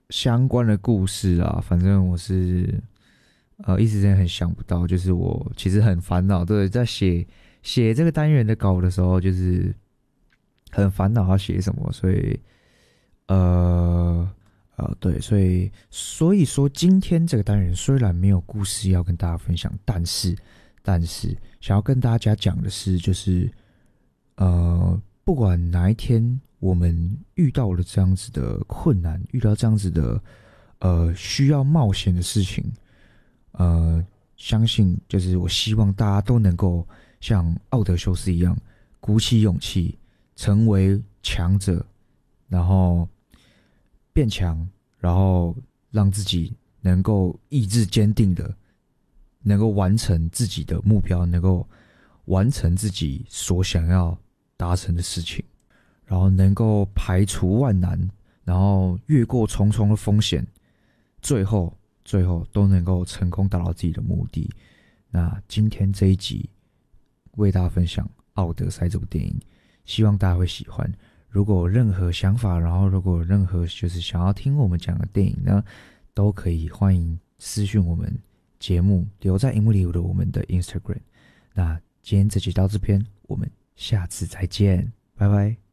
相关的故事啊，反正我是一时间很想不到，就是我其实很烦恼，对，在写这个单元的稿的时候，就是很烦恼要写什么，所以对，所以说今天这个单元虽然没有故事要跟大家分享，但是想要跟大家讲的是，就是不管哪一天我们遇到了这样子的困难，遇到这样子的需要冒险的事情，相信就是我希望大家都能够像奥德修斯一样，鼓起勇气，成为强者，然后变强，然后让自己能够意志坚定的，能够完成自己的目标，能够完成自己所想要达成的事情，然后能够排除万难，然后越过重重的风险，最后都能够成功达到自己的目的。那今天这一集为大家分享《奥德赛》这部电影，希望大家会喜欢。如果有任何想法，然后如果有任何就是想要听我们讲的电影呢，都可以欢迎私讯我们节目，留在荧幕里的我们的 Instagram。那今天这集到这边，我们下次再见，拜拜。